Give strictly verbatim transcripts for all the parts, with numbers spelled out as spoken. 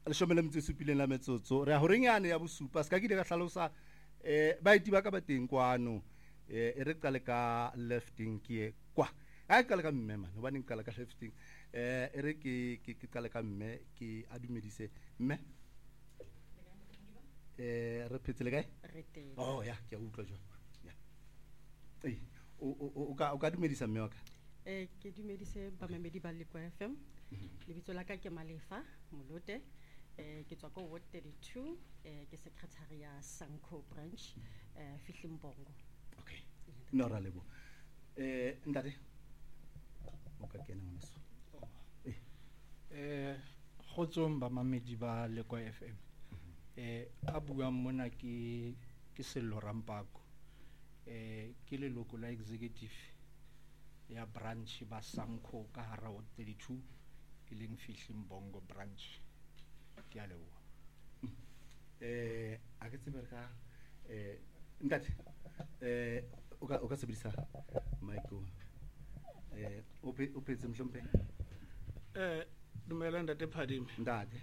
leshome le metso e supileng la metsotso re a ho renyane ya bosupa ska ke di ka hlalosa eh baeti ba ka ba teng kwano eh e re qale ka lefting ke kwa a qale ka mme man hobane qala ka lefting eh e re ke ke qale ka mme ke a dumedise mme eh re phetsele kae oh ya ke a utlwa jwa ya eh o o ka o ka dumedisa mme wa ka eh ke dumedise ba mamedi ba Lekwa F M lebitso la ka ke Malefa Molote eh ke tswa ko Ward thirty-two eh ke secretary ya Sanco branch eh Fihlimbongo. Okay no ra lebo eh ndate o ka kena ngwaneso eh eh khotsong ba mamedi ba Lekwa F M eh a bua mona ke ke Sello Rampako eh ke leloko la executive ya branch ba Sanco ka hara Ward thirty-two e leng Fihlimbongo branch ke a leboha eh a ke tsebe ka eh ntate eh o ka o ka sebedisa mic eh o pe o petse mhlompe eh dumela ntate Phadime ndate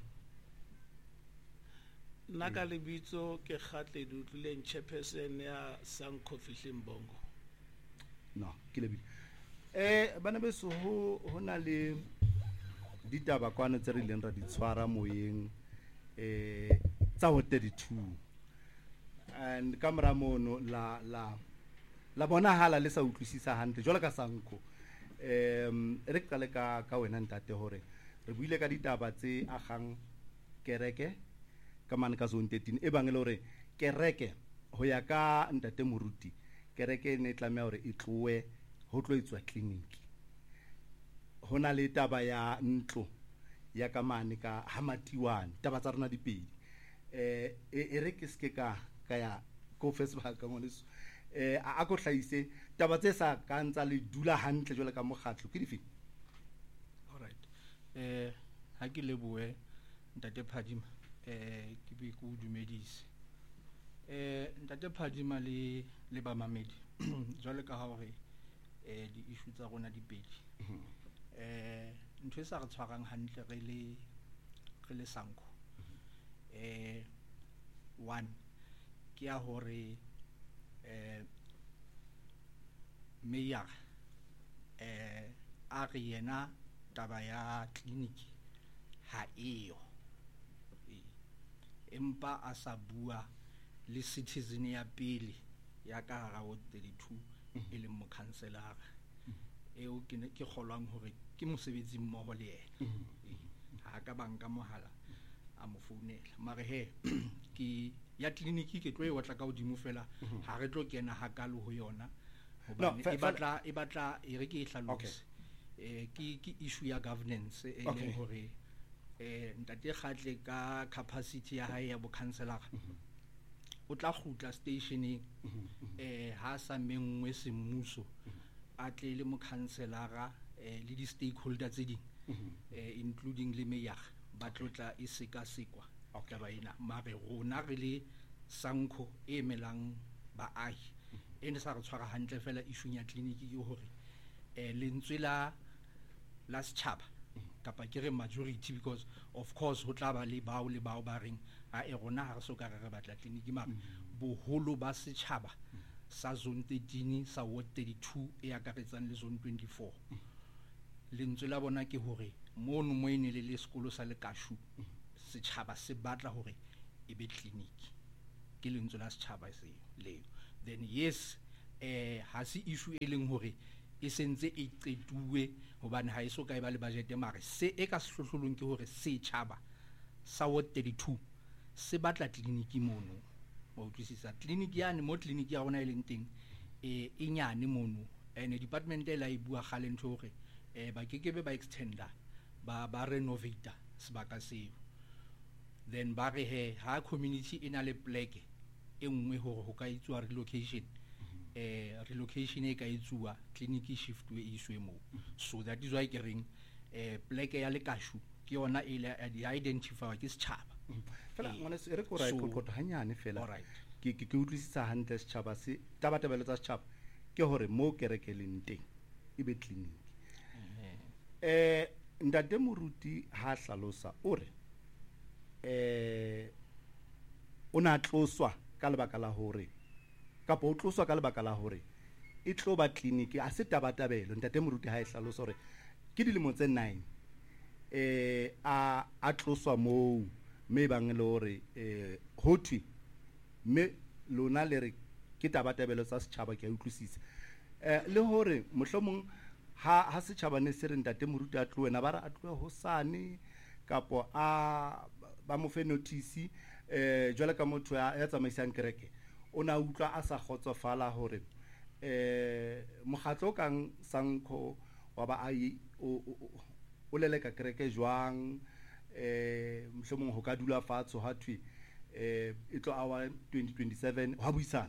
nna ka lebitso ke Kgatle Dutlileng chairperson ya Sanco Fihlimbongo. No ke lebile eh bana beso ho hona le ditaba kwana tse re leng ra di tshwara moyeng eh tsa Ward thirty-two and kamera mono la la la bona hala le sa utlwisisa hantle jwalo ka Sanco em re qale ka ka wena ntate hore re buile ka ditaba tse agang kereke ka mane ka zone thirteen e bangele hore kereke ho ya ka ntate Moruti kereke ne tlamea hore e tloe ho tlo etswa clinic hona le taba ya ntlo ya ka mane ka Hamatiwane taba tsa rena dipedi eh e re ke ske ka ka ya ko festival ka ngwaneso eh a go hlaise taba tse sa ka ntsa le dula hantle jwale ka mokgatlo ke dife all right eh ha ke leboe ntate Phadima eh ke be go dumedise eh ntate Phadima le le ba mamedi jwale ka ha hore eh di issue tsa rona di pedi eh ntwe sa re tshwarang hantle re le re le Sanco eh one ke ya hore eh meya eh a re yena taba ya clinic ha eyo empa a sa bua le citizen ya pele ya ka hara Ward thirty-two e le mo councilor eo ke ne ke kgolwang hore ke mosebetsi mmoho le yena ha ka banka mohala a mo founela mare he ke ya clinic ke tlo e watla ka hodimo fela ha re tlo kena hakalo ho yona hobane e batla e batla e re ke e hlalose eh ke ke issue ya governance e leng hore eh ntate Kgatle ka capacity ya hae ya bo councilor o tla khutla stationeng eh ha sa mengwe semmuso a tle le mo councilor eh le di stakeholders tse ding eh including le mayor ba tlotla e seka sekwa ka ba ina mare rona re le Sanco e melang baahi ene sa re tshwara hantle fela issue ya clinic ke hore eh lentswe la la setjhaba kapa ke re majority because of course ho tla ba le bao le bao ba reng a e rona ha re so ka re batla clinic mara boholo ba setjhaba sa zone thirteen sa Ward thirty-two e akaretsang le zone twenty-four lentswe la bona ke hore mono mo ene le le sekolo sa Lekashu setjhaba se batla hore e be clinic ke lentswe la setjhaba se leo then yes eh ha se issue e leng hore e sentse e qetuwe hobane ha iso ka e ba le budget e mare se e ka sehlohlolong ke hore setjhaba sa Ward thirty-two se batla clinic mono wa utlwisisa clinic yane mo clinic ya rona e leng teng e inyane mono ene department e la e bua gale ntho hore eh ba ke kebe ba extender ba ba renovate sebaka seo then ba re he ha community ina le plaque e nngwe hore ho ka itswa relocation eh relocation e ka itswa clinic shift we iswe mo so that is why ke reng eh plaque ya Lekashu ke yona e le identify ke setjhaba fela ngwana se re go ra go go hanyane fela ke ke ke utlwisisa hantle setjhaba se taba tabelo tsa setjhaba ke hore mo kereke le nteng e be clinic eh ntate Moruti ha hlalosa o re eh o na tloswa ka lebaka la hore kapo o tloswa ka lebaka la hore e tlo ba clinic a se tabatabelo ntate moruti ha e hlalosa hore ke dilemo tse nine eh a a tloswa mo me bang le hore eh hotwi me lona le re ke tabatabelo tsa setjhaba ke a utlwisisa eh le hore mohlomong ha ha setjhaba ne se re ntate moruti a tloena ba re a tloe hosane kapo a ba mo fe notice eh jwale ka motho ya tsamaisang kereke ona utlwa a sa khotsofala hore eh mogatlo kang Sanko wa ba ai o leleka kereke jwang eh mhlomong ho ka dula fatso ha thwi eh itlo awa twenty twenty-seven ha buisana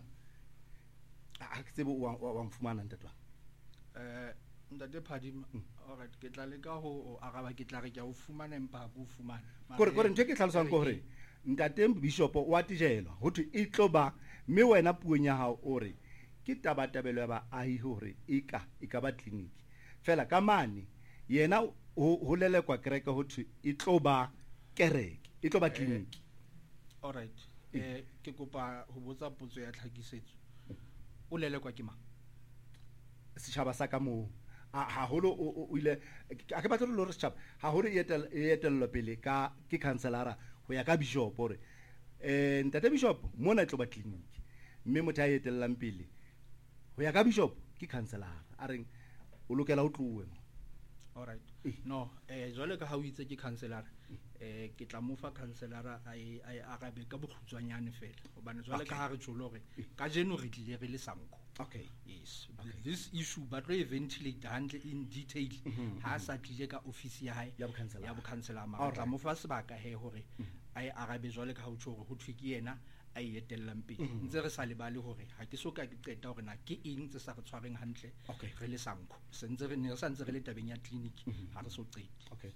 a ke tsebo wa mfumana ntatwa eh ntate Phadima alright ke tla le ka ho araba ke tla re ke a o fumana empa ha go fumana kore kore ntse ke tlhalosang ko hore ntate bishop wa tijelwa ho thwe e tlo ba mme wena puong ya hao o re ke tabatabelo ya ba ahi hore e ka e ka ba clinic fela ka mane yena ho lelekwa kereke ho thwe e tlo ba kereke e tlo ba clinic alright eh ke kopa ho botsa potso ya tlhakisetso o lelekwa ke mang setjhaba sa ka mo ha holo o ile a ke batla lo re setjhaba ha holo e etello pele ka ke councilora ho ya ka bishop hore eh ntate bishop mona e tlo ba clinic mme motho a etellang pele ho ya ka bishop ke councilora a reng o lokela ho tlowe alright no eh jwale ka ha o itse ke councilora eh ke tla mo fa councilora ai ai arabe ka bokhutswanyane fela hobane jwale ka ha re tsholo hore ka jeno re tlile re le Sanko okay yes okay. This issue but re ventilate handle in detail ha sa tlile ka office ya hae ya bokhansela ya bokhansela ma tla mo fa sebaka he hore ai arabe jwale ka ha o tsholo ho thwe ke yena a etellang pele ntse re sa lebale hore ha ke soka ke qeta hore na ke eng tse sa re tshwareng hantle re le Sanko se ntse re ne re sa ntse re le tabeng ya clinic ha re so qeti okay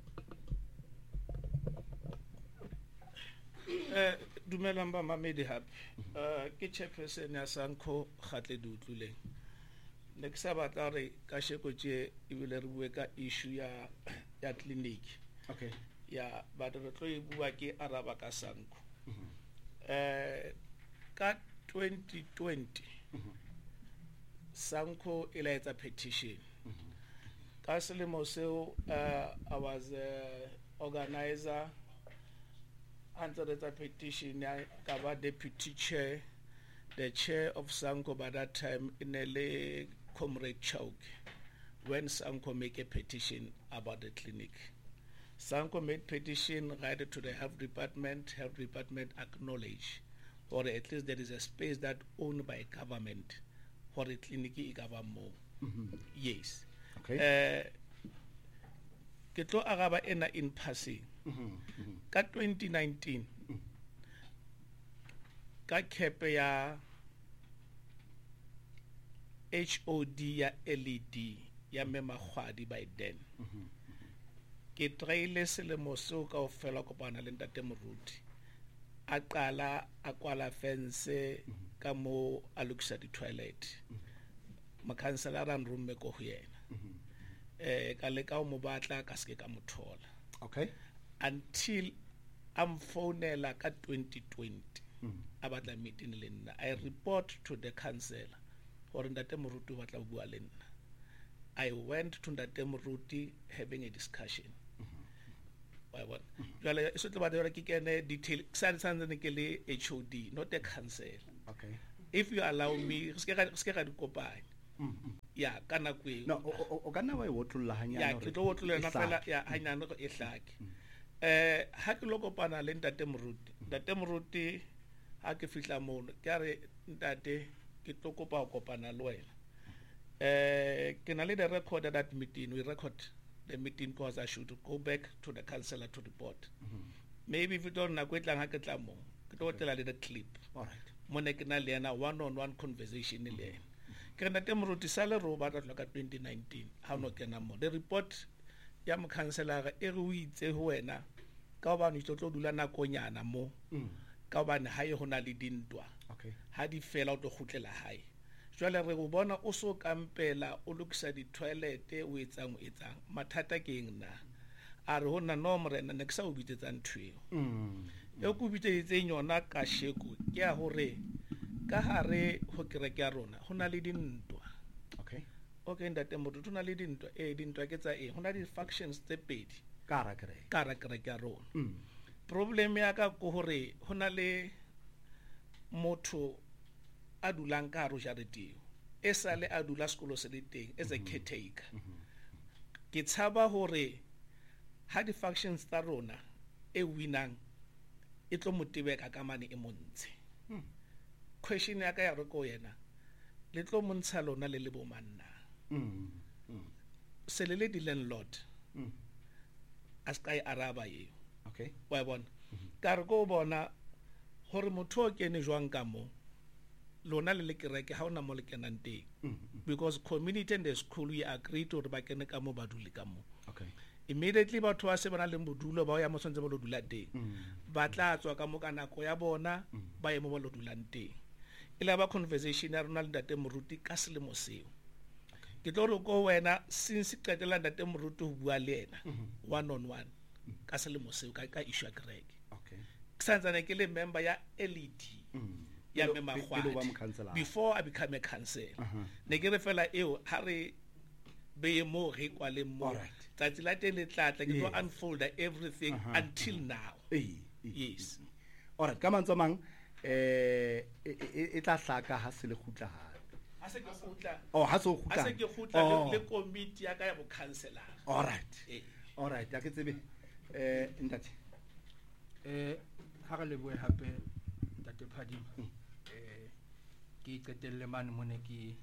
eh dumelang ba mamedi hape eh ke chairperson ya Sanko Khatle Dutluleng ne ke sa batla re ka sheko tje e bile re bue ka issue ya ya clinic okay ya ba re tlo e bua ke araba ka Sanko eh ka twenty twenty Sanko e la etsa petition ka selemo seo uh, I was uh, organizer under the petition I deputy chair the chair of Sanko by that time in a Comrade Chowk when Sanko make a petition about the clinic. Sanko made petition right to the health department, health department acknowledge or at least there is a space that owned by government for the clinic I govern more. Mm-hmm. Yes. Okay. Uh, ke tlo araba ena in passing. Ka twenty nineteen ka kepe ya H O D ya L E D ya Memagwadi by then ke traile selemo seo ka o fela kopana le ntate moruti a qala a kwala fence ka mo a lokisa di toilet makhanselara room ko ho yena eh ka le ka mo batla ka se ka mothola okay until I'm phonela ka twenty twenty abatla meeting le nna I report to the councillor hore ntate moruti o batla bua le nna I went to ntate moruti having a discussion wa bona jwale e sotlo ba dira ke kene detail sa tsantse ne ke le H O D not the council okay if you allow me se ka se ka di kopanya ya kana kwe no o kana wa e wotlolla hanyana ya ke tlo wotlolla na fela ya hanyana go e hlake eh ha ke lo kopana le ntate moruti ntate moruti ha ke fihla mono ke re ntate ke tlo kopa go kopana le wena eh ke na le the record of that meeting we record the meeting because I should go back to the councillor to report mm-hmm. maybe if you don't na kwetlang ha ke tla mo ke tlo tela le the clip all right mona ke na le yana one on one conversation le yena ke ntate moruti sale ro ba tla ka twenty nineteen ha no kena mo the report ya mo councillor e re o itse ho wena ka ba no tlo dula na konyana mo ka ba ne hae hona le dintwa okay ha di fela o tlo khutlela hae jwale re go bona o so kampela o lokisa di toilet o etsang o etsang mathata ke eng na a re ho nna no morena ne ke sa o bitsetsa ntho eo Mm. e ko bitseditseng yona ka sheko ke ya hore ka hare ho kereke ya rona ho na le dintwa Okay. okay ntate motho ho na le dintwa eh dintwa ke tsa eng ho na le factions tse pedi Ka hara kereke. ka hara kereke ya rona Mm. problem ya ka ko hore ho na le motho a dulang ka hare ho jarete eo e sale a dula sekolo se le teng as a caretaker ke tshaba hore ha di-factions tsa rona e winang e tlo motebeka ka mane e montshe Mm. question ya ka ya re ko yena le tlo montsha lona le le bomanna Mm. Mm. se le le di-landlord Mm. a ska e araba eo Okay. wa e bona ka re ko bona hore motho o kene jwang ka mo lona le le kereke ha ona mo le kenang teng Mm. because community and the school we agreed hore ba kene ka mo ba dule ka mo Okay. immediately batho ba se bana le bodulo ba ya mo tshwantse ba lo dula teng Mm. ba tla tswa ka mo ka nako ya bona ba ye mo ba lo dulang teng e la ba conversation ya rona le ntate moruti ka selemo seo ke tlo re ko wena since qetela ntate moruti ho bua le yena one on one ka selemo seo ka ka issue ya kereke Okay. ke santsane ke le member ya L E D Mm. ya Pele- me pele o ba magwadi mokhanselara. before I become a councillor Uh-huh. ne ke re fela eo ha re be mo re kwa le mo Alright. tsatsi la teng le tlatla ke tlo Yes. unfold everything Uh-huh. until now Eh, eh. yes Alright, ka mantswe a mang eh e- e e tla hlaka ha se le khutla hape. ha se ke khutla Oh, ha se o ha se khutla. ke khutla Oh. le- le committee ya ka ya bo councillor Alright. eh Alright, ya ke tsebe. Eh ntate. eh ha re leboe hape ntate Phadima eh ke qetelle mane mone ke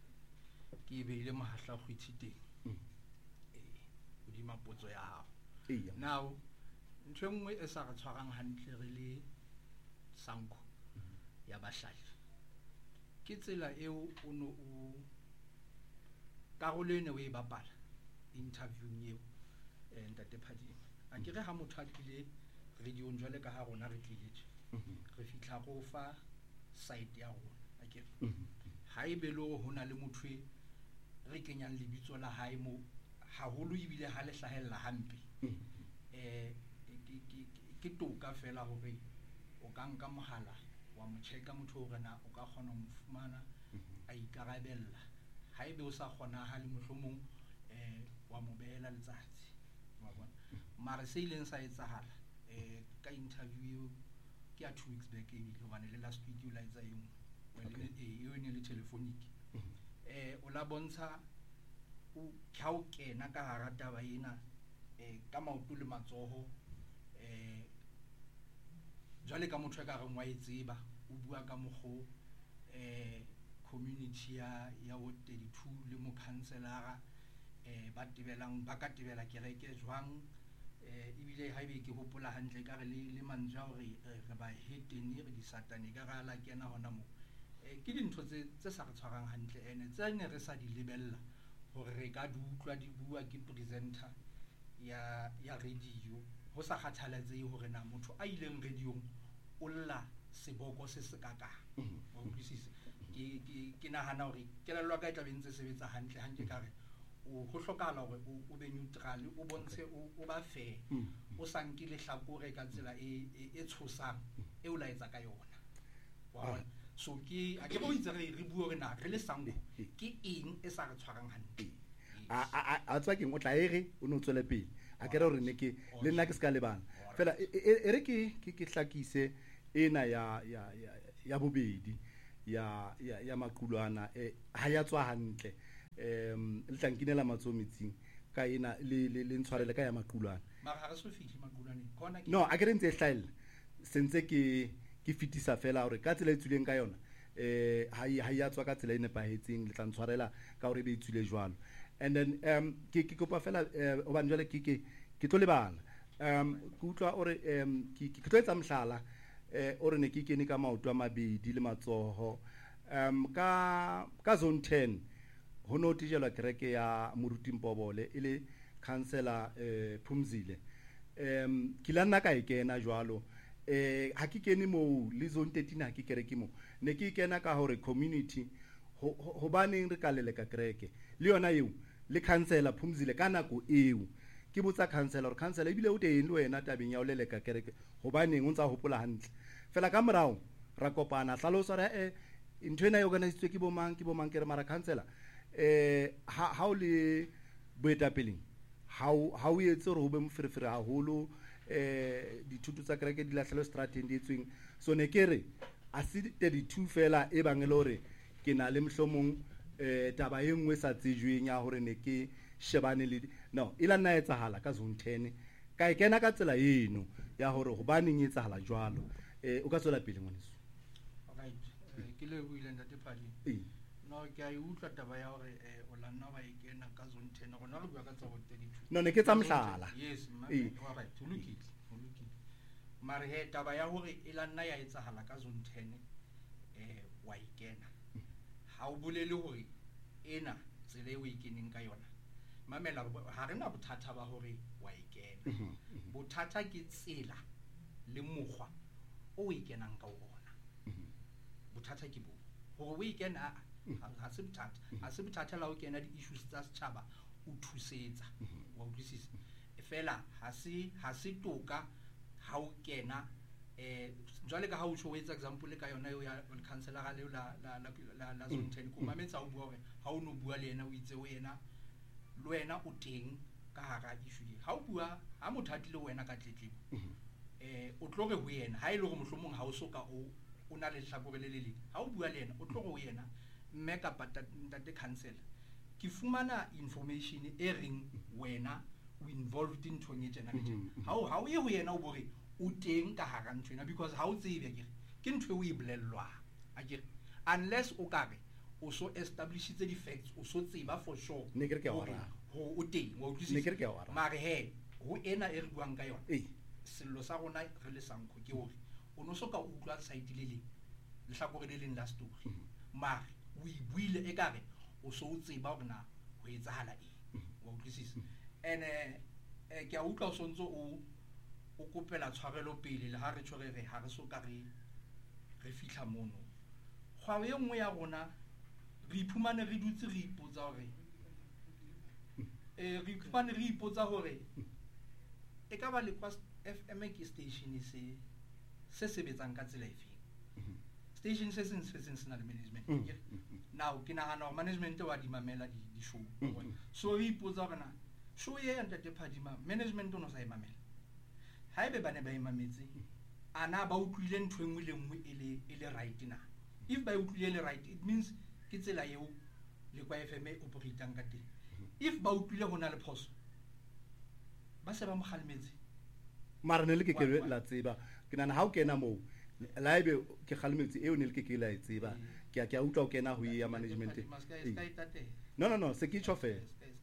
ke beile mahahla go ithiteng Mm. eh hodima potso ya hao Eya. now ntho e nngwe e sa re tshwarang hantle re le sanko ya bahlali ke tsela eo o no o karolo ene o e bapala interviewing eo eh ntate Phadima a ke re ha motho a tlile radiong jwale ka ha rona re tlile tje re fitla go fa site ya rona a ke ha e be lo hona le motho e re kenyang lebitso la hae mo haholo ebile ha le hlahella hampe eh ke ke ke toka fela hore o ka nka mohala wa mo checka motho hore na o ka kgona ho mo fumana a ikarabella ha ebe o sa kgona ha le mohlomong eh wa mo behela letsatsi wa bona mara se ileng sa etsahala eh ka interview ke a two weeks back e bile hobane le last week o la etsa eng well e yo ne le telephonic eh o la bontsha o ka o kena ka hara taba ena eh ka maoto le matsoho eh jwale ka motho ka re ngwa etseba o bua ka mogho eh community ya ya o thirty-two le mo councillor eh ba tibelang ba ka tibela kereke jwang eh ibile ha ibe ke hopola hantle ka re le le mantswe hore re ba heteni re di satane ka gala kena hona mo eh ke dintho tse tse sa re tshwarang hantle ene tse ne re sa di lebella hore re ka di utlwa di bua ke presenter ya ya radio ho sa kgathalatsehe hore na motho a ileng radiong o lla seboko se se kaka wa utlwisisa ke ke ke nahana hore kelello ka e tla bentse sebetsa hantle hantle ka re o go hlokala hore o be neutral o bontshe o ba fair o sanke le hlakore ka tsela e e tshosang e o la etsa ka yona wa so ke a ke bo itse re re bua re na re le sango ke eng e sa re tshwarang hantle a a a tswa ke o tla ere o no tswele pele a ke re hore ne ke le nna ke ska le bana fela e re ke ke hlakise ena ya ya ya bobedi ya ya ya maqulwana e ha ya tswa hantle em le tlankinela matso metsing ka ena le le ntshwarele ka ya maqulwana mara ha re so fihli maqulwaneng kona ke no a ke re ntse hlaile sentse ke ke fitisa fela hore ka tsela e tsuleng ka yona eh ha ha ya tswa ka tsela e nepahetseng le tla ntshwarela ka hore be itsule jwalo and then um ke ke kopa fela o ba njale ke ke ke tlo le bana um ke utlwa ore um ke ke tlo etsa mhlala eh ore ne ke kene ka maoto a mabedi le matsoho um ka ka zone ten ho no tijelwa kereke ya Moruti Mpobole ile councillor eh Phumzile um ke la nna ka e kena jwalo eh ha ke kene mo le zone thirteen ha ke kereke mo ne ke kena ka hore community ho baneng re ka leleka kereke le yona eo le councillor Phumzile ka nako eo ke botsa councilor councilor ebile o teng le wena tabeng ya o leleka kereke hobaneng o ntsa hopola hantle fela ka morao ra kopana hlalosa re eh ntwe na organized ke bo mang ke bo mang ke re mara councilor eh ha ha o le boetapeleng ha ha o etse re ho be moferefere haholo eh dithuto tsa kereke di lahlelo strateng di etsweng so ne kere a se thirty-two fela e bang le hore ke na le mhlomong eh taba e nngwe sa tsejweng ya hore ne ke shebane le no ila nna etsahala ka zone ten ka e kena ka tsela eno ya hore hobane e etsahala jwalo eh o ka tswela pele ngwaneso. Right, ke le buile ntate Phadi. Eh No ke a utlwa taba ya hore eh o la nna ba e kena ka zone ten gona re bua ka tsa go thirty-two. no ne ke tsa mohlala. Yes, Eh. all right, o lokile, o lokile. Mare he taba ya hore e la nna ya etsahala ka zone ten eh wa e kena. Ha o bolele hore ena tsele o ikeneng ka yona. Mamela ha re na bothata ba hore wa e kena. Bothata ke tsela le mokgwa o e kenang ka ona. Bothata ke bo hore o e kena ha se bothata ha se bothata la o kena di issues tsa setjhaba o thusetsa wa utlwisisa fela ha se ha se toka ha o kena eh jwale ka ha o tshwe o etsa example ka yona yo ya councilor ga le la la la la zone ten ko mametsa o bua hore ha o no bua le yena o itse o yena le wena o teng ka hara issue ha o bua ha mothati le wena ka tletlebo eh o tlo re ho yena ha ile go mohlomong ha o soka o o na le hlakore le le ha o bua le yena o tlo go yena mme ka patate council ke fumana information e reng wena o involved in thonye tjena le tjena ha o ha o ye ho yena o bore o teng ka hara ntwena because ha o tsebe ke ke ntwe o e bolellwa a ke unless o ka re o so establish the facts o so tseba for sure ne ke ke wa ra ho o teng wa utlwisisa ne ke ke wa ra mare he ho ena e re buang ka yona eh sello sa rona re le sanko ke hore o no soka o utlwa side le le le hlakore le leng la story mare o e buile e kare o so o tseba hore na ho etsahala eng wa utlwisisa ene eh ke a utlwa o sontso o o kopela tshwarelo pele le ha re tshwere re ha re so ka re re fihla mono gwa e nngwe ya rona re iphumane re dutse re ipotsa hore eh re iphumane re ipotsa hore e ka ba le kwa F M ke station se se sebetsang ka tsela efe station se seng se seng sena le management now ke nagana hore management wa di mamela di di show so re ipotsa hore na show ye ntate Phadima management o no sa e mamela haebe bane ba imametse ana ba utlwile ntwe engwe le engwe ele ele right na if ba utlwile le right it means ke tsela yeo le kwa F M operatang ka teng if ba utlwile hona le phoso ba se ba moghalmetse mara ne le ke ke la tseba ke nana ha o kena mo laibe ke khalmetse eo ne le ke ke la tseba ke ke a utlwa o kena ho ya management no no no se ke tshofela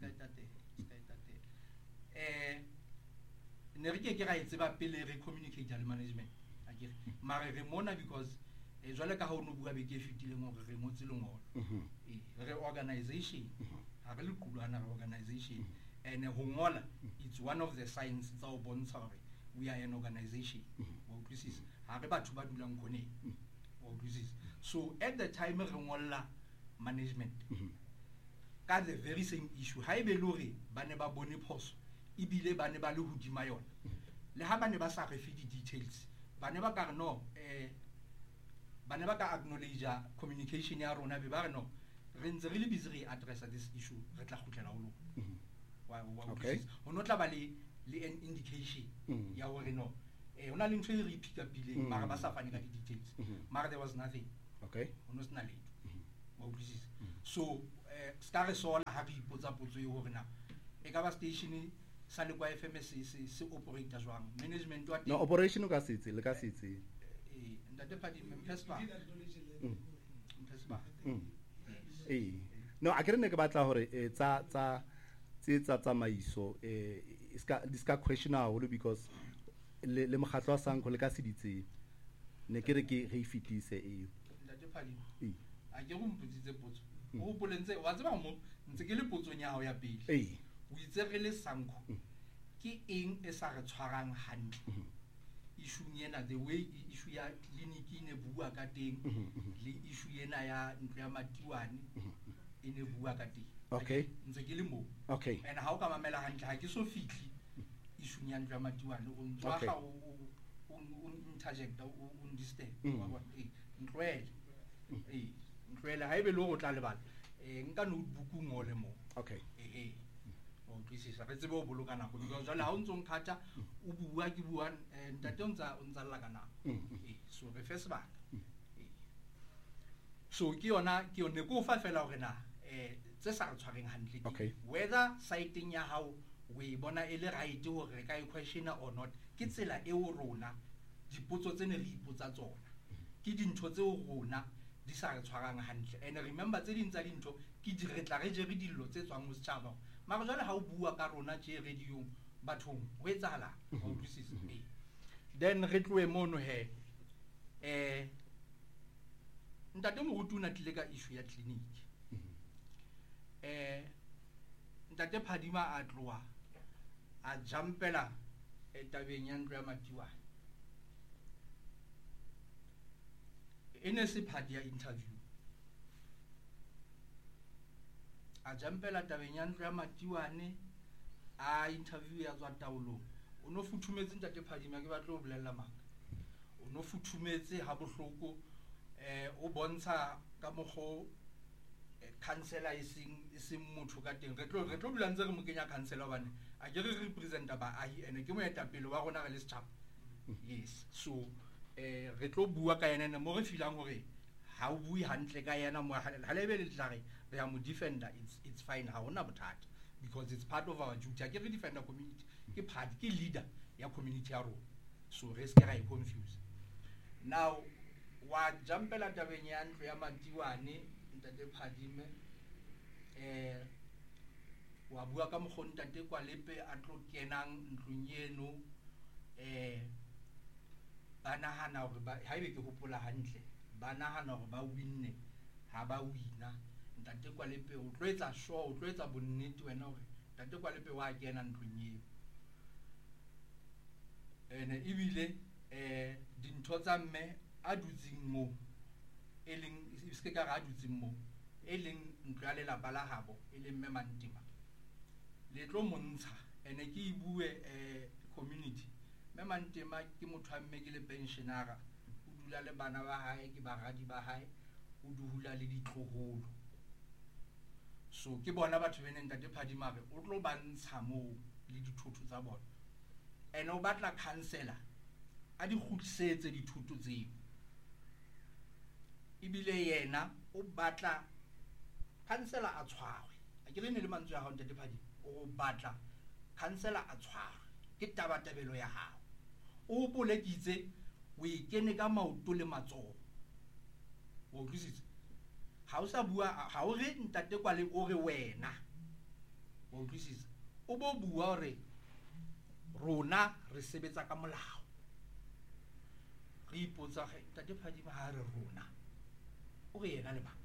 eh ne re ke ke ra itseba pele re communicate le management a ke mare re mona because e jwale ka ha o no bua be ke fitile mo re motse le ngolo e re organization ha re le kulwana re organization and ho ngola it's one of the signs tsa o bontsha hore we are an organization wa utlwisisa ha re batho ba dulang khone wa utlwisisa so at the time re ngolla management ka the very same issue ha e be lori ba ne ba bone phoso ibile ba ne ba le hodima yona le ha ba ne ba sa re fi di details ba ne ba ka no eh ba ne ba ka acknowledge communication ya rona be ba re no re ntse re le busy re address this issue re tla khutlela ho lona wa wa okay ho no tla ba le le an indication ya hore no eh ona le ntwe re ipika pile mara ba sa fane ka di details mara there was nothing okay ono sna letho wa utlwisisa so eh ska re sola ha re ipotsa potso e hore na e ka ba station sa le kwa F M se se se operator jwang management wa no operation ka setse le ka setse eh ntate Phadima mpesba mpesba eh no a kere ne ke batla hore eh tsa tsa tsa tsamaiso eh iska diska question haholo because le le mokgatlo wa sanko le ka se ditse ne ke re ke re ifitise eo ntate Phadima eh a ke go mputsitse potso o bolentse wa tseba mo ntse ke le potsong ya hao ya pele eh o itse re le sanko ke eng e sa re tshwarang hantle issue yena the way issue ya clinic ine bua ka teng le issue yena ya ntlo ya matiwane ine bua ka teng okay ntse ke le mo okay and ha o ka mamela hantle ha ke so fitli issue ya Andrea Matiwane o ntwa Okay. ga o o o interject o o disturb Mm. wa bona eh ntwele eh ntwele ha ebe lo go tla lebala eh nka notebook ngo le mo Okay. eh eh o tlisisa re tsebe o boloka nako because jwale ha o ntse nkhatha o bua ke bua eh, ntate o ntsa o ntsa lla ka nako Mm. eh so re fe sebaka eh so ke yona ke yone go fa fela hore na eh tse sa re tshwareng hantle ke Okay. whether siting ya hao we bona e le right hore re ka e question or not ke tsela e o rona dipotso tse ne re ipotsa tsona ke dintho tse o rona di sa re tshwarang hantle and remember tse ding tsa dintho ke di re tla re je re dillo tse tswang mo setjhaba mara jwale ha o bua ka rona tje radio bathong ho etsahala ho utlwisisa eh then re tloe mono he eh ntate moruti o na tlile ka issue ya clinic eh ntate Phadima a tloa a jumpela etabeng ya Andrea Matiwane ene se phadi ya interview a jumpela tabeng ya Andrea Matiwane a interview ya tswa taolong o no futhumetse ntate Phadima ke batlo o bolella maka o no futhumetse ha bohloko eh o bontsha ka mogho councillor ising ising motho ka teng re tlo re tlo dula ntse re mo kenya councillor bane a ke re representa ba ahi ene ke moetapele wa rona re le setjhaba yes so eh re tlo bua ka yena mo re filang hore ha o bui hantle ka yena mo ha lebe le tlare re ya mo defender it's it's fine ha ona bothata because it's part of our duty ke re defender community ke part ke leader ya community ya rona so re se ra e confuse now wa jumpela tabeng ya ntlo ya Matiwane ntate Phadime eh wa bua ka mogho ntate Kwalepe a tlo kenang ntlong eno eh bana hana hore ba haebe ke hopola hantle bana hana hore ba winne ha ba wina ntate Kwalepe o tlo etsa sure o tlo etsa bonnete wena hore ntate Kwalepe wa kena ntlong eno ene ibile eh dintho tsa mme a dutsing mo eleng se ke ka ga dutsing mo eleng ntlo ya lelapa la habo eleng mme Mantima le tlo montsha ene ke ibue eh community mme Mantima ke motho a mme ke le pensionera o dula le bana ba hae ke baradi ba hae o dula le ditloholo so ke bona batho bene ntate Phadima re o tlo bantsha mo le dithuthu tsa bona ene o batla councillor a di khutlisetse dithuto tseo ibile yena o batla councillor a tshwarwe a ke rene le mantswe a ha ntate Phadima o batla councillor a tshwarwe ke tabatabelo ya hao o bolekitse o ikene ka maoto le matsoho o utlwisitse ha o sa bua ha o re ntate Kwale o re wena o utlwisitse o bo bua hore rona re sebetsa ka molao re ipotsa ge ntate Phadima ha re rona o re yena le ba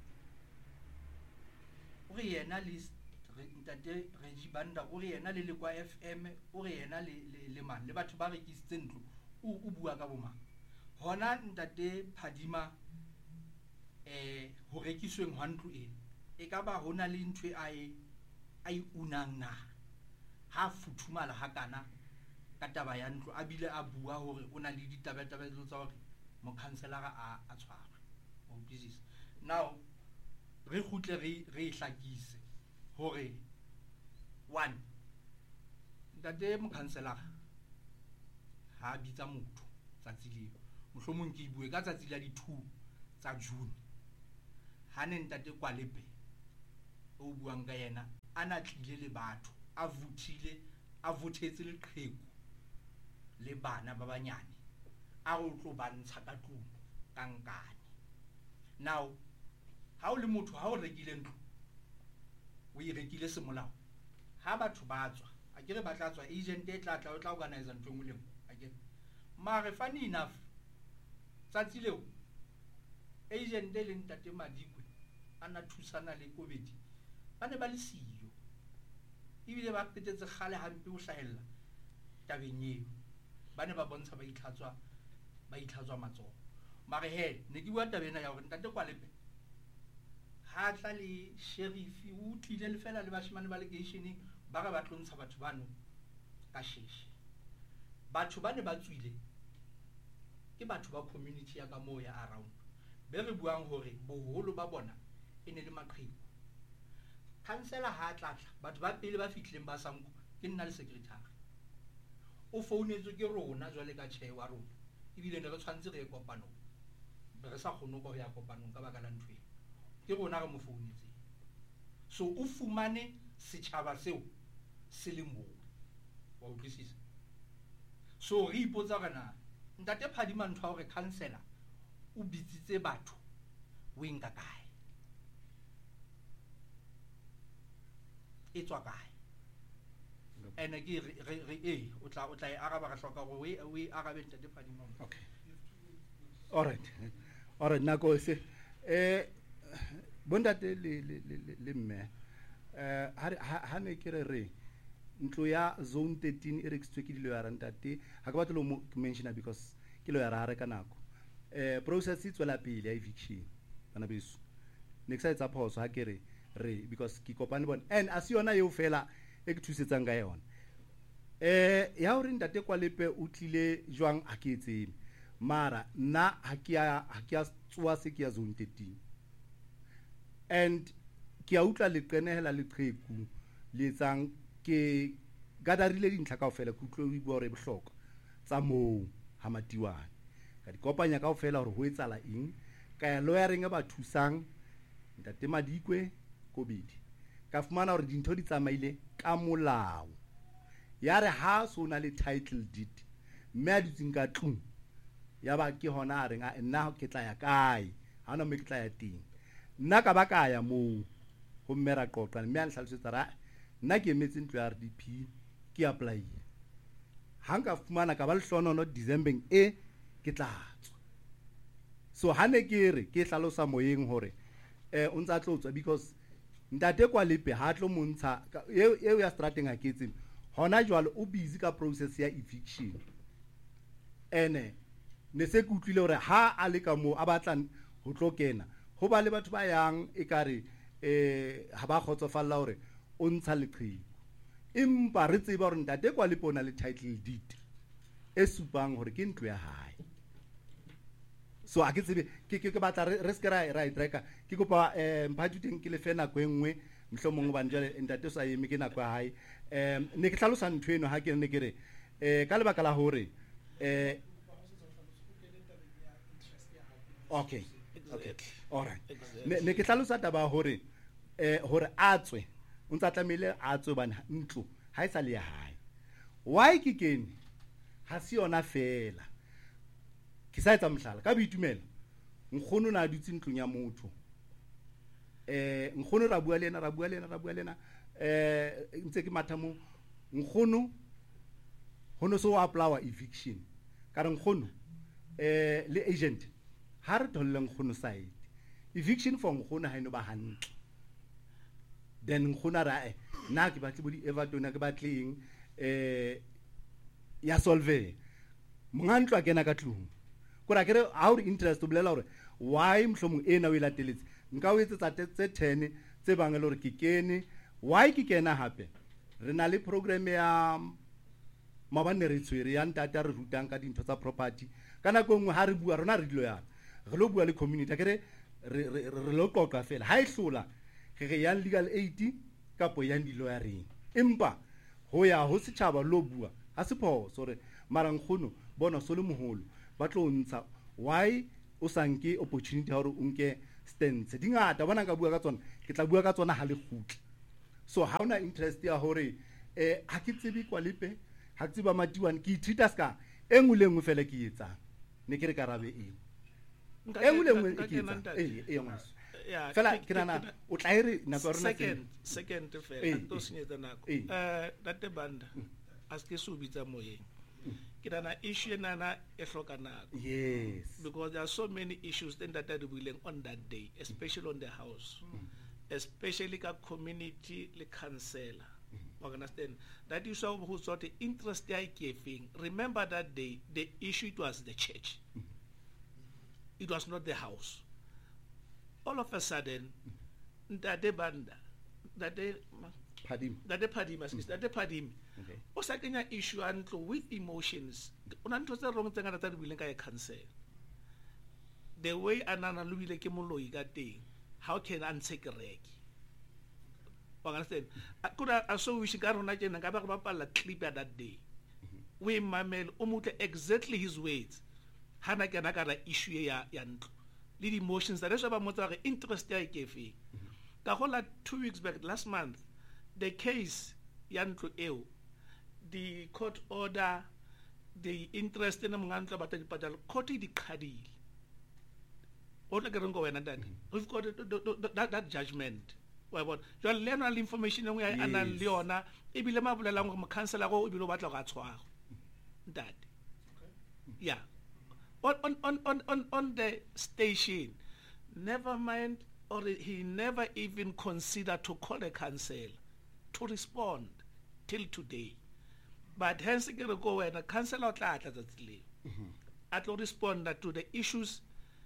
o re yena le ntate Reggie Banda o re yena le le kwa F M o re yena le le man le batho ba rekisitse ntlo o o bua ka boma hona ntate Phadima eh ho rekisweng hwa ntlo e e ka ba hona le ntwe ai ai unang na ha futhumala hakana ka taba ya ntlo a bile a bua hore ona le ditabatabelo tsa hore mo councillor a a tshwarwa o business now re khutle re re hlakise hore one ntate mo councillor ha bitsa motho tsatsi leo mohlomong ke ibue ka tsatsi la di two tsa June ha ne ntate Kwalepe o buang ka yena ana tlile le batho a vuthile a vothetse le qheku le bana ba banyane a go tlo bantsha ka tlung ka nkane now ha o le motho ha o rekile ntlo o e rekile semolao ha batho ba tswa a ke re ba tla tswa agent e tla tla o tla organize ntlo ngwe le a ke mare funny enough tsatsi leo agent e leng tate Madikwe ana thusana le Kobedi ba ne ba le siyo ibile ba petetse khale hampe o hlahella tabeng eo ba ne ba bontsha ba itlhatswa ba itlhatswa matsoho mare he ne ke bua tabena ya hore ntate Kwalepe ha tla le sheriff o tlile le fela le bashimane ba legation ba ga ba tlontsa batho bano ka sheshe batho ba ne ba tswile ke batho ba community ya ka moo ya around be re buang hore boholo ba bona e ne le maqheku. Councillor ha tlatla batho ba pele ba fitlileng ba Sanko ke nna le secretary. O founetswe ke rona jwale ka chair wa rona ebile ne re tshwantse re ye kopanong re sa kgone go ya kopanong ka baka la ntwe ke rona re mo founetse. So o fumane setjhaba seo se le moo wa utlwisisa. So re ipotsa kana ntate Phadima ntho hore councillor o bitsitse batho o enka kae e tswa kae ene ke re re e o tla o tla e araba ga hloka go we we arabe ntate Phadima. Okay, all right, all right. Nako se eh bondate le le le le mme eh ha ha ne ke re re ntlo ya zone thirteen e rekisitswe ke dilo ya rantate ha ka batla lo mention because ke lo ya rare ka nako eh process e tswela pele ya eviction bana beso ne ke sa etsa phoso ha ke re re because ke kopane bona and asiona yo fela e ke thusetsang ka yona eh ya hore ntate kwa lepe o tlile jwang a ke tsene mara nna ha ke ya ha ke ya tswa se ke ya zone thirteen and ke a utla le qenehela le qheku le tsang ke gadarile dintlha kaofela ke utlwe o bua hore bohlokwa tsa moo ha matiwane ka di kopanya kaofela hore ho etsala eng ka ya lawyering ba thusang ntate Madikwe Kobedi ka fumana hore dintho di tsamaile ka molao ya re ha so na le title deed mme a ditseng ka tlung ya ba ke hona a renga nna ke tla ya kae ha no me ke tla ya teng nna ka ba ka ya moo ho mmera qoqa mme a nhlalosetsa ra nna ke emetse ntlo ya R D P ke apply ha nka fumana ka ba le hlonono December e ke tla tswa. So ha ne ke re ke hlalosa moyeng hore eh o ntsa tlotswa because ntate kwa lepe ha tlo montsha eo ya strating a ketseng hona jwale o busy ka process ya eviction ene ne se ke utlwile hore ha a le ka mo a batla ho tlo kena ho ba le batho ba yang e kare eh ha ba khotsofalla hore o ntsha leqheku empa re tseba hore ntate kwa lepe ona le title deed e supang hore ke ntlo ya hae. So a ke tsebe ke ke batla re se ra ra itreka ke kopa eh mphatuteng ke le fena go engwe mhlomong ba njale ntate sa yeme ke na kwa hae em ne ke hlalosa ntho eno ha ke ne ke re eh ka lebaka la hore eh okay okay all right ne ke hlalosa taba hore eh hore atswe o ntsa tlamile atswe bana ntlo ha isa le ya hae why ke kene ha si yona fela ke sa etsa mohlala ka boitumelo nkgono na dutse ntlong ya motho eh nkgono ra bua le ena ra bua le ena ra bua le ena eh ntse ke matha mo nkgono hono so apply eviction ka re nkgono eh le agent ha re tholle nkgono side eviction for nkgono ha eno ba hantle then nkgono ra eh na ke batle bo di Everton ke batleng eh ya solve mongantlo a kena ka tlung kora kere how interest to bolela hore why mhlomong ena o ilateletse nka o etsetsa tse ten tse bangela hore ke kene why ke kena hape re na le program ya mabane re tswere ya ntata re rutang ka dintho tsa property kana go ngwe ha re bua rona re dilo ya re lo bua le community kere re re lo qoqa fela ha e hlola ge ge ya legal aid ka po ya ndilo ya reng empa ho ya ho setjhaba lo bua ha se phoso re mara nkgono bona so le moholo ba tlo ntsha why o sanke opportunity hore o nke stance dingata bona ka bua ka tsona ke tla bua ka tsona ha le khutla. So ha ona interest ya hore eh ha ke tsebe kwa lepe ha ke tseba matiwane ke treat ska engwe le engwe fela ke etsa ne ke re karabe e engwe le engwe ke etsa eh e ngwaso ya fela ke nana o tla ire na go rona second second fela to senyetsa nako eh date banda aske subitsa moyeng ke nana issue nana e hloka nako. Yes, because there are so many issues then that are dealing on that day, especially on the house, mm. especially ka community le councillor. Mm. Understand that issue of who sort of interest they are giving. Remember that day the issue it was the church, mm. it was not the house. All of a sudden, that day banda, that day Padim. Ntate Phadima, excuse, Ntate Phadima. Okay. O sa kenya issue ya ntlo with emotions. O na ntho tse wrong tse ngata tsa di buileng ka e cancel. The way a nana lo bile ke moloi ka teng, how can a ntshe kereke? Wa understand? A kuda a so wish ka rona tjena ka ba re bapalla clip ya that day. We mamel o mutle exactly his words. Hana kena ka ra issue ya ya ntlo. Le di emotions that is ba motsa re interest ya ke fe. Ka gola two weeks back last month, the case ya ntlo eo, the court order, the interest in mga ntlo ba ta di patala, court di qhadile. Ona ke reng go wena ntate. We've got the- the- the- that that judgment. Wa bona. Jwale le yona le information e nngwe ya ana le yona e bile ma bolelang go mo cancela go e bile o batla go a tshwara. Ntate. Yeah. On, on, on, on, on, on the station, never mind, or he never even considered to call a council to respond till today. But hence, ke re go wena council o tla tla tsatsi leo. A tlo respond to the issues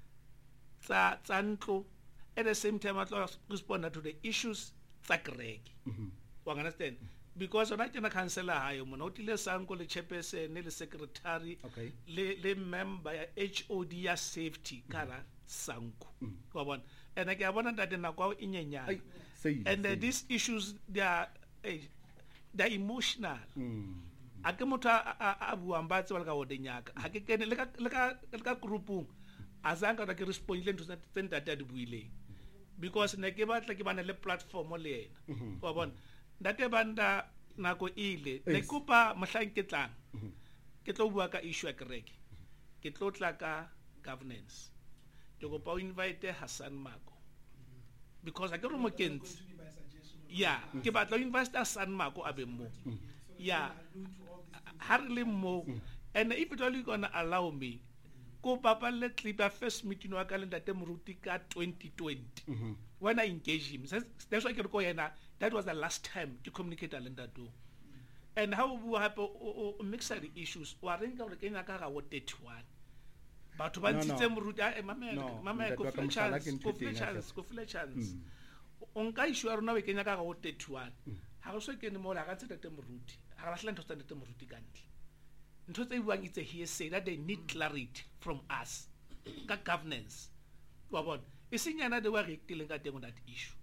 tsa tsa ntlo, at the same time a tlo respond to the issues tsa kereke. Wa understand? Because ona ke na councilor hayo mona o tlile sanko le chairperson le secretary Okay. le le member ya H O D ya safety kara sanko wa bona and ke a bona ntate nako e nyenyana Ai, say, and uh, say. these issues they are eh, they are emotional Mm. a ke motho a a- a buang ba tseba le ka o denyaka ha ke kene le ka le ka le ka groupung a zanga ra ke respondile ntho tse tse ntate a di buileng because ne ke batla ke bana le platform le yena wa bona ntate banda nako ile ne Yes. kopa mohlang ke tlang ke tlo bua ka issue ya kereke ke tlo tla ka governance ke kopa o invite Hassan Mako because a ke re mo kentse yeah ke batla o invite Hassan Mako a be mo yeah ha re le mo and if it only gonna allow me ko papalle clip ya first meeting wa ka le ntate Moruti ka twenty twenty when I engage him that's that's why ke re ko yena that was the last time to communicate le ntate and how we have o mix the issues wa reng ka re kenya ka ga wo thirty-one batho ba No, no. ntse Moruti a mamela No, mamela ntate ko wa ka file mohlala ke chance ntho ko e file teng, chance Asha. ko file chance o nka issue ya rona we kenya ka ga wo thirty-one ha go so kene mo la ga tse ntate Moruti ha ba hla ntho tsa ntate Moruti ka ntle ntho tse buang itse he say that they need clarity from us ka governance wa bona e senyana de wa re tileng ka teng on that issue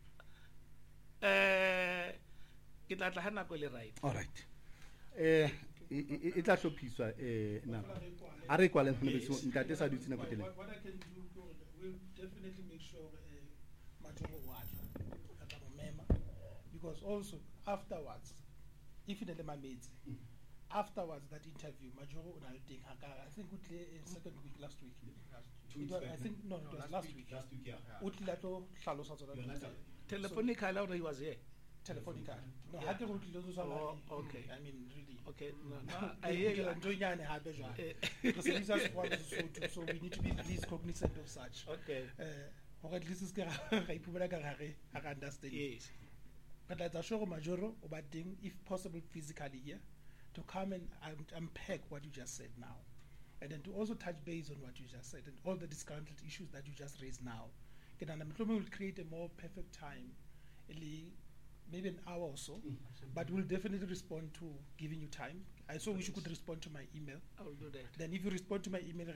eh ke tla tla hana ko le right All right. Eh e- e e tla hlophiswa eh na. A re kwale nne beso ntate sa dutse nako tele. What, what I can do, we'll definitely make sure uh, Majoro Watla, Mema, because also afterwards, if in the Mameds, afterwards that interview, Majoro Unalting Hakara, I think we uh, second week last week. It was, I think no, it was last week. Last week, yeah. Utlato Chalos telephonica la he was here Telefonica. No, Yeah. I think Oh, okay. I mean, really. okay no, no, I hear you Eh. So so we need to be please cognizant of such. okay Uh, or at least it's I understand. yes But that's a show Majoro about thing, if possible physically here, to come and um, unpack what you just said now. And then to also touch base on what you just said and all the discounted issues that you just raised now. Then I'm will create a more perfect time, really, maybe an hour or so, but we'll definitely respond to giving you time. I saw wish you could respond to my email. I will do that Then if you respond to my email,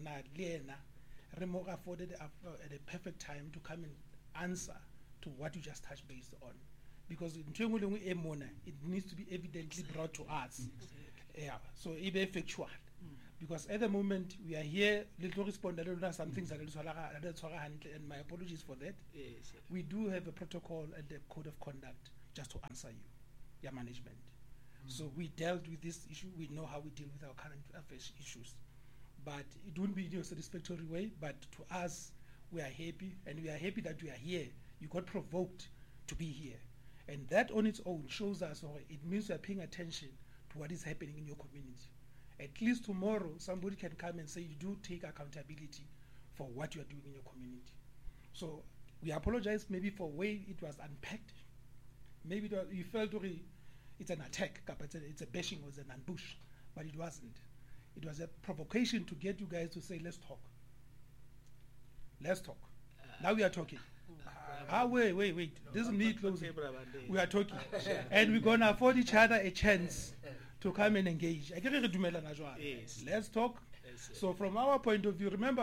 Remo afforded a, a perfect time to come and answer to what you just touched based on. Because in Tungulungu Emona, it needs to be evidently brought to us. Yeah, so it be effectual. Because at the moment we are here, little respond some things that and my apologies for that. yes We do have a protocol and a code of conduct just to answer you, your management. So we dealt with this issue. We know how we deal with our current affairs issues. But it wouldn't be in a satisfactory way. But to us, we are happy, and we are happy that we are here. You got provoked to be here. And that on its own shows us, or it means we are paying attention to what is happening in your community. At least tomorrow, somebody can come and say you do take accountability for what you are doing in your community. So we apologize maybe for way it was unpacked. Maybe it was, you felt really it's an attack, kapa it's a, it's a bashing, it was an ambush, but it wasn't. It was a provocation to get you guys to say, let's talk. Let's talk. Now we are talking. Ah, wait, wait, wait. This is me closing. We are talking. And we're going to afford each other a chance to come and engage. Yes. Let's talk. Yes, So from our point of view, remember,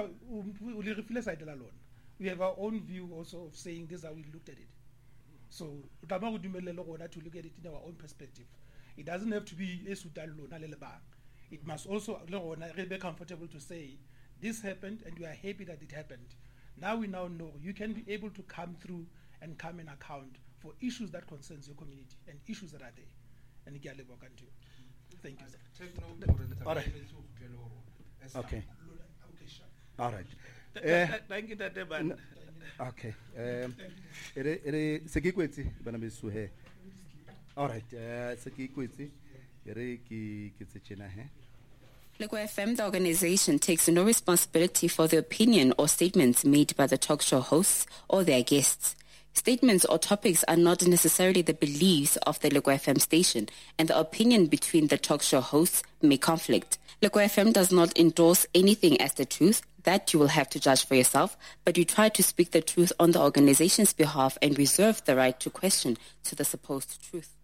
we have our own view also of saying this is how we looked at it. So to look at it in our own perspective. It doesn't have to be a it must also be comfortable to say this happened and we are happy that it happened. Now we now know you can be able to come through and come and account for issues that concerns your community and issues that are there. And thank you, sir. All right. Okay. All right. Eh, thank you, Tate Ban. Okay. Um, ere ere seki kwetsi bana beso he. All right. Uh, seki kwetsi ere ki ke tsena he. Lekwa F M, the organization, takes no responsibility for the opinion or statements made by the talk show hosts or their guests. Statements or topics are not necessarily the beliefs of the Lekwa F M station, and the opinion between the talk show hosts may conflict. Lekwa F M does not endorse anything as the truth. That you will have to judge for yourself, but we try to speak the truth on the organization's behalf and reserve the right to question to the supposed truth.